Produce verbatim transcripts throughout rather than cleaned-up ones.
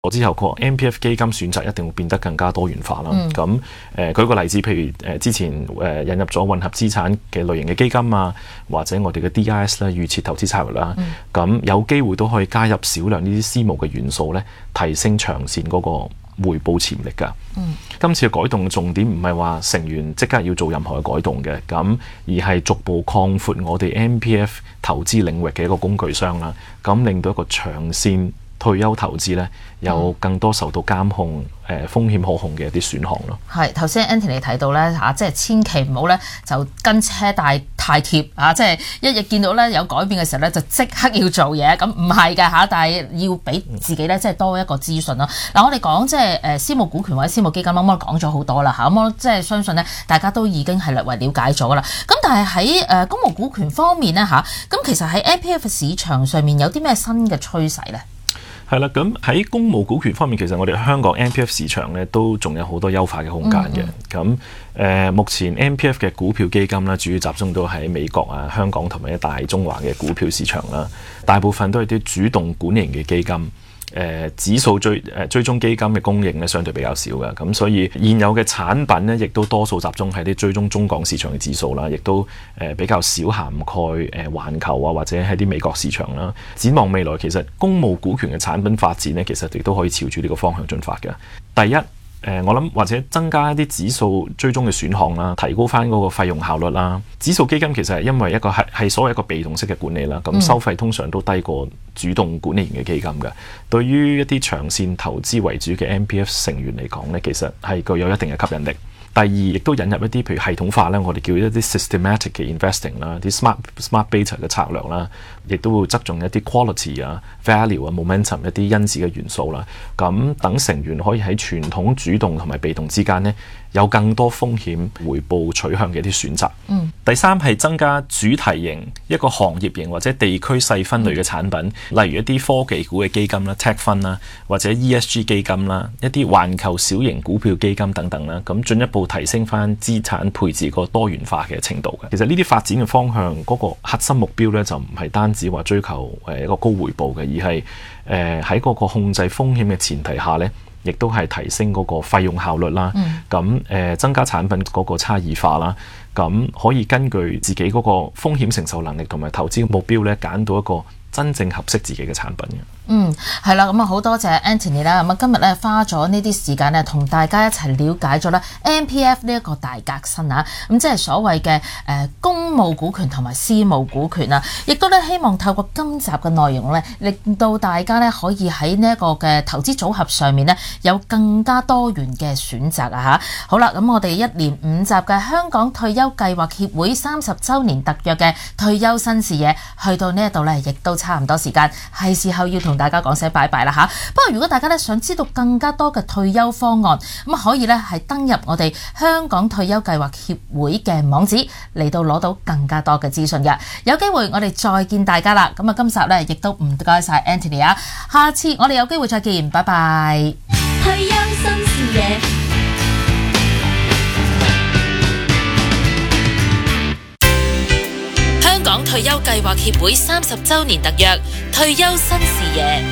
之後個 M P F 基金選擇一定會變得更加多元化啦。咁誒、呃、舉個例子，譬如誒、呃、之前誒、呃、引入咗混合資產嘅類型嘅基金啊，或者我哋嘅 D I S 咧預設投資策略啦，咁、嗯、有機會都可以加入少量呢啲私募嘅元素咧，提升長線嗰個回報潛力㗎。嗯、今次嘅改動嘅重點唔係話成員即刻要做任何嘅改動嘅，咁而係逐步擴闊我哋 M P F 投資領域嘅一個工具箱啦，咁令到一個長線退休投資咧有更多受到監控、誒、呃、風險可控嘅一啲選項咯。 係頭先 Anthony 提到咧嚇，即係千祈唔好咧就跟車帶太貼嚇，即係一日見到咧有改變嘅時候咧就即刻要做嘢，咁唔係㗎嚇，但係要俾自己咧即係多一個資訊咯。嗱、嗯，我哋講即係誒私募股權或者私募基金，咁我講咗好多啦嚇，咁我即係相信咧大家都已經係略為了解咗啦。咁但係喺誒公募股權方面咧嚇，咁其實喺 M P F 市場上面有啲咩新嘅趨勢咧？ 係啦，咁喺公募股權方面，其實我哋香港 M P F 市場咧都仲有好多優化嘅空間嘅。咁誒、嗯呃，目前 M P F 嘅股票基金咧，主要集中到喺美國啊、香港同埋一大中華嘅股票市場啦。大部分都係啲主動管理型嘅基金。誒、呃、指數追誒、呃、追蹤基金嘅供應咧，相對比較少嘅，咁所以現有嘅產品咧，亦都多數集中喺啲追蹤中港市場嘅指數啦，亦都誒、呃、比較少涵蓋誒環球啊，或者喺啲美國市場啦。展望未來，其實公募股權嘅產品發展咧，其實亦都可以朝住呢個方向進發嘅。第一。誒、呃，我諗或者增加一啲指數追蹤嘅選項啦，提高翻嗰個費用效率啦。指數基金其實係因為一個係係所謂一個被動式嘅管理啦，咁收費通常都低過主動管理型嘅基金嘅。對於一啲長線投資為主嘅 M P F 成員嚟講咧，其實係具有一定嘅吸引力。第二，亦都引入一啲譬如系統化咧，我哋叫一啲 systematic 嘅 investing 啦，啲 smart smart beta 嘅策略啦，亦都會側重一啲 quality 啊、value 啊、momentum 一啲因子嘅元素啦。咁等成員可以喺傳統主動同埋被動之間呢，有更多風險回報取向嘅一啲選擇。嗯。第三係增加主題型、一個行業型或者地區細分類嘅產品，嗯、例如一啲科技股嘅基金啦、tech fund 啦，或者 E S G 基金啦，一啲環球小型股票基金等等啦。咁進一步提升翻資產配置個多元化嘅程度嘅。其實呢啲發展嘅方向，嗰、那個核心目標咧就唔係單止話追求誒一個高回報嘅，而係誒喺嗰個控制風險嘅前提下咧，亦都係提升嗰個費用效率啦。咁誒、嗯呃、增加產品嗰個差異化啦。咁可以根據自己嗰個風險承受能力同埋投資目標咧，揀到一個真正合適自己嘅產品嘅。 嗯，係啦，咁啊好多謝 Anthony 啦，咁啊今日咧花咗呢啲時間咧，同大家一齊了解咗咧 M P F 呢一個大革新啊，咁即係所謂嘅誒、呃、公募股權同埋私募股權啊，亦都咧希望透過今集嘅內容咧，令到大家咧可以喺呢一個嘅投資組合上面咧有更加多元嘅選擇啊嚇。好啦，咁我哋一連五集嘅香港退休計劃協會三十週年特約嘅退休新視野，去到呢一度咧，亦都差唔多時間，係時候要同大家講聲拜拜啦吓。不過如果大家咧想知道更加多嘅退休方案，咁可以咧係登入我哋香港退休計劃協會嘅網址嚟到攞到更加多嘅資訊嘅。有機會我哋再見大家啦。咁啊今集咧亦都唔該晒 Anthony 啊，下次我哋有機會再見，拜拜。退休新視野。香港退休計劃協會三十週年特約退休新視野，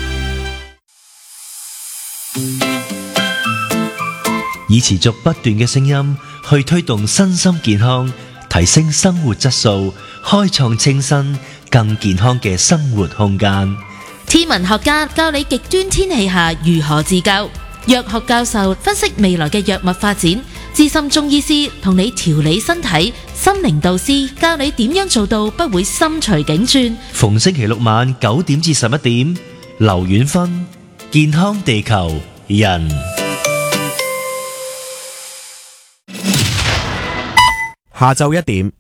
以持續不斷嘅聲音去推動身心健康，提升生活質素，開創清新更健康嘅生活空間。 天文學家教你極端天氣下如何自救，藥學教授分析未來嘅藥物發展，資深中醫師同你調理身體，心靈導師教你點樣做到不會心隨境轉。 逢星期六晚九點至十一點，劉遠芬健康地球人。 下晝一點，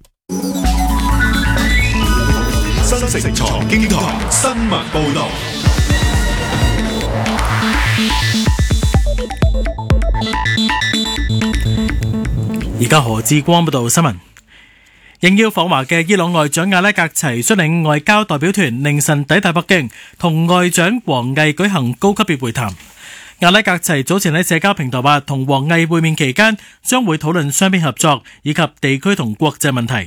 新城財經台新聞報道。 而家何志光報道新聞。應邀訪華嘅伊朗外長阿拉格齊率領外交代表團凌晨抵達北京，同外長王毅舉行高級別會談。阿拉格齊早前喺社交平台話，同王毅會面期間將會討論雙邊合作以及地區同國際問題。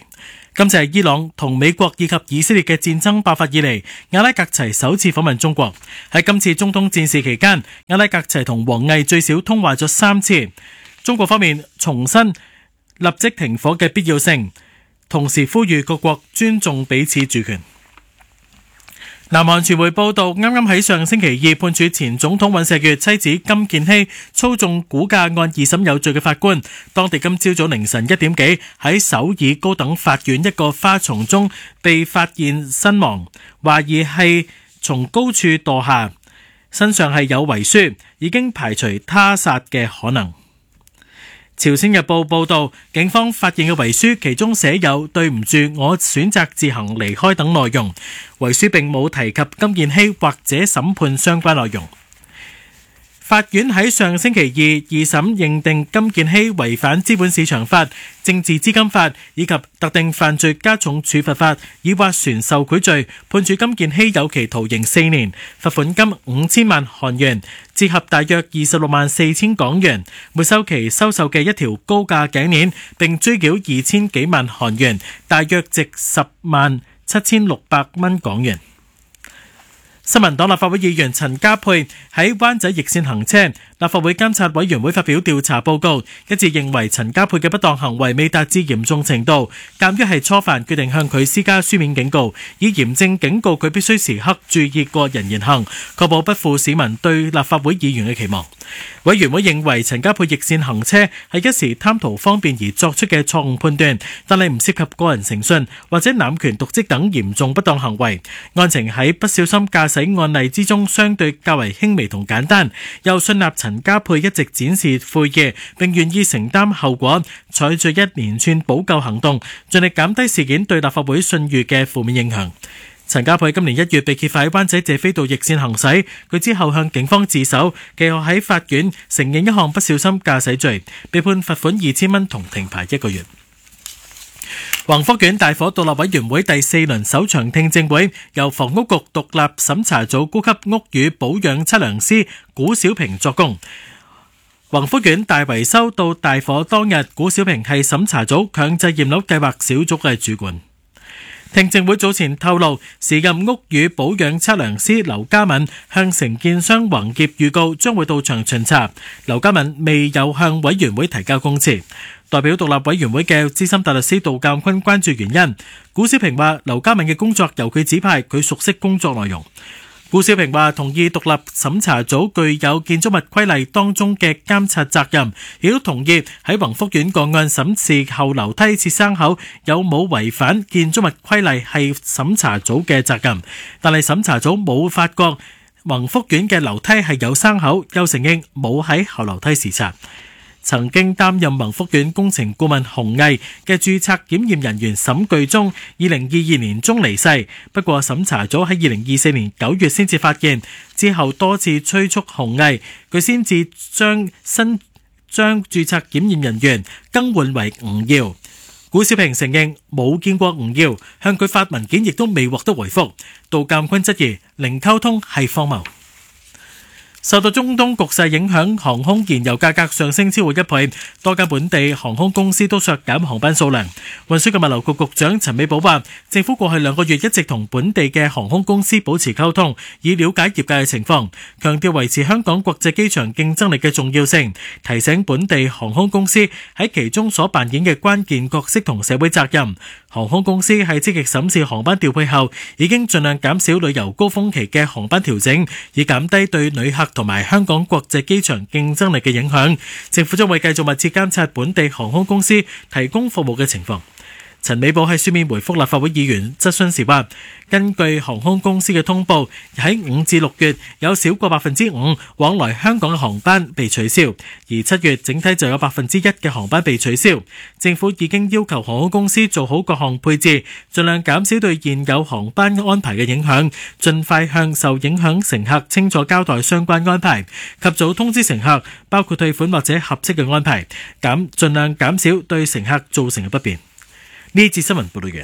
今次係伊朗同美國以及以色列嘅戰爭爆發以嚟，阿拉格齊首次訪問中國。喺今次中東戰事期間，阿拉格齊同王毅最少通話咗三次。中國方面重申立即停火嘅必要性，同時呼籲各國尊重彼此主權。南韓傳媒報道，啱啱喺上星期二判處前總統尹錫悅妻子金建希操縱股價案二審有罪嘅法官，當地今朝早凌晨一點幾喺首爾高等法院一個花叢中被發現身亡，懷疑係從高處墮下，身上係有遺書，已經排除他殺嘅可能。朝鮮日報報道，警方發現嘅遺書其中寫有對唔住，我選擇自行離開等內容。遺書並冇提及金建希或者審判相關內容。法院喺上星期二二審認定金建希違反資本市場法、政治資金法以及特定犯罪加重處罰法，以斡旋受賄罪，判處金建希有期徒刑四年，罰款金五千萬韓元，折合大約二十六萬四千港元，沒收其收受嘅一條高價頸鏈，並追繳二千幾萬韓元，大約值十萬七千六百蚊港元。新民黨立法會議員陳家珮喺灣仔逆線行車，立法會監察委員會發表調查報告，一致認為陳家珮嘅不當行為未達至嚴重程度，鑑於係初犯，決定向佢施加書面警告，以嚴正警告佢必須時刻注意個人言行，確保不負市民對立法會議員嘅期望。委員會認為陳家珮逆線行車係一時貪圖方便而作出嘅錯誤判斷，但係唔涉及個人誠信或者濫權瀆職等嚴重不當行為。案情喺不小心駕駛案例之中相對較為輕微同簡單，又信納陳家珮一直展示悔意，並願意承擔後果，採取一連串補救行動，盡力減低事件對立法會信譽嘅負面影響。陳家珮今年一月被揭發喺灣仔謝斐道逆線行駛，佢之後向警方自首，其後喺法院承認一項不小心駕駛罪，被判罰款二千蚊同停牌一個月。宏福苑大火獨立委員會第四輪首場聽證會由房屋局獨立審查組高級屋宇保養測量師古小平作供。宏福苑大維修到大火當日，古小平係審查組強制驗樓計劃小組嘅主管。聽證會早前透露，時任屋宇保養測量師劉家敏向承建商宏業預告將會到場巡查，劉家敏未有向委員會提交供詞。代表獨立委員會嘅資深大律師杜鑑坤關注原因，古小平話劉家敏嘅工作由佢指派，佢熟悉工作內容。古小平話同意獨立審查組具有建築物規例當中嘅監察責任，亦都同意喺宏福苑個案審視後樓梯設生口有冇違反建築物規例係審查組嘅責任，但係審查組冇發覺宏福苑嘅樓梯係有生口，又承認冇喺後樓梯視察。曾經擔任宏福苑工程顧問洪毅嘅註冊檢驗人員沈巨忠，二零二二年中離世。不過審查組喺二零二四年九月先至發現，之後多次催促洪毅，佢先至將新將註冊檢驗人員更換為吳耀。古小平承認冇見過吳耀，向佢發文件亦都未獲得回覆。杜鑑坤質疑零溝通係荒謬。受到中東局勢影響，航空燃油價格上升超過一倍，多間本地航空公司都削減航班數量。運輸及物流局局長陳美寶話，政府過去兩個月一直同本地嘅航空公司保持溝通，以了解業界嘅情況，強調維持香港國際機場競爭力嘅重要性，提醒本地航空公司喺其中所扮演嘅關鍵角色同社會責任。航空公司喺積極審視航班調配後，已經盡量減少旅遊高峰期嘅航班調整，以減低對旅客同埋香港國際機場競爭力嘅影響。政府將會繼續密切監察本地航空公司提供服務嘅情況。陳美寶喺書面回覆立法會議員質詢時話，根據航空公司嘅通報，喺五至六月有少過百分之五往來香港嘅航班被取消，而七月整體就有百分之一嘅航班被取消。政府已經要求航空公司做好各項配置，盡量減少對現有航班安排嘅影響，盡快向受影響乘客清楚交代相關安排，及早通知乘客，包括退款或者合適嘅安排，減盡量減少對乘客造成嘅不便。呢節新聞報道完。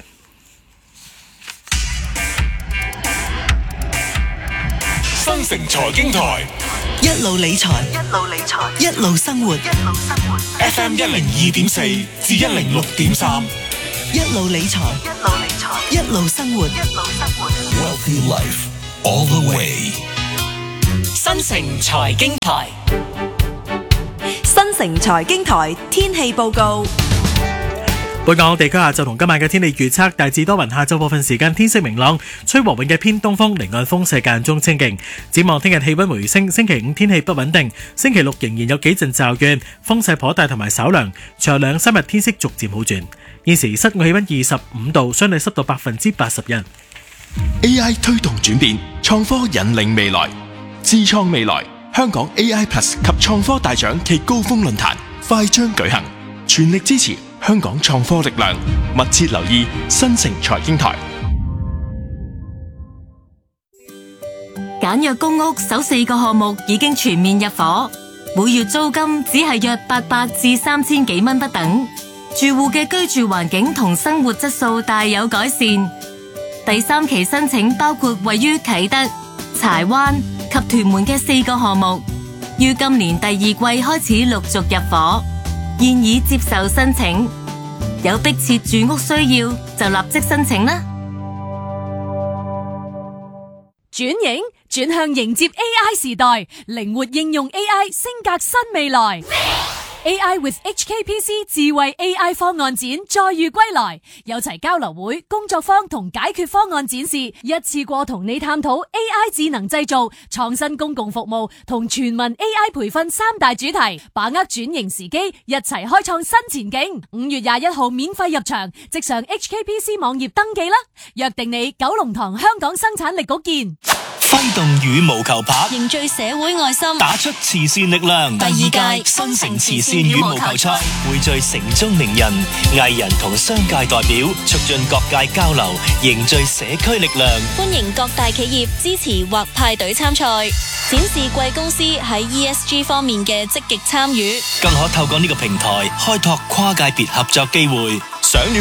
新城財經台一路理財，一路理財，一路生活，一路生活。 F M 一零二點四至一零六點三， 一路理財，一路理財，一路生活，一路生活。 Wealthy Life all the way。 新城財經台，新城財經台天氣報告。 本港地區下晝同今晚嘅天氣預測，大致多雲，下晝部分時間天色明朗，吹和緩嘅偏東風，離岸風勢間中清勁。展望聽日氣溫回升，星期五天氣不穩定，星期六仍然有幾陣驟雨，風勢頗大同埋稍涼。隨後兩三日天色逐漸好轉。現時室外氣溫二十五度，相對濕度百分之八十一。 A I 推動轉變，創科引領未來，智創未來。香港 A I Plus 及創科大獎暨高峰論壇快將舉行，全力支持香港創科力量，密切留意新城財經台。 簡約公屋首四個項目已經全面入伙，每月租金只係約八百至三千幾蚊不等，住戶嘅居住環境同生活質素大有改善。第三期申請包括位於啟德、柴灣及屯門嘅四個項目，於今年第二季開始陸續入伙，現已接受申請。有迫切住屋需要就立即申請啦。 轉型轉向迎接 A I 時代，靈活應用 A I， 升格新未來。A I with H K P C 智慧 A I 方案展再遇歸來，有齊交流會、工作坊同解決方案展示，一次過同你探討 A I 智能製造、創新公共服務同全民 A I 培訓三大主題，把握轉型時機，一齊開創新前景。五月廿一號免費入場，即上 H K P C 網頁登記啦！約定你九龍塘香港生產力局見。 揮動羽毛球拍， 凝聚社會愛心， 打出慈善力量。 第二屆新城慈善羽毛球賽匯聚城中名人、藝人同商界代表，促進各界交流，凝聚社區力量。 歡迎各大企業支持或派隊參賽，展示貴公司喺 E S G 方面嘅積極參與， 更可透過呢個平台開拓跨界別合作機會。想了